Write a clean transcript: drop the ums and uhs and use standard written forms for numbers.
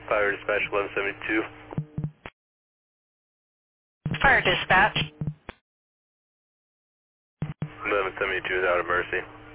Fire dispatch 1172. Fire dispatch. 1172 is out of Mercy.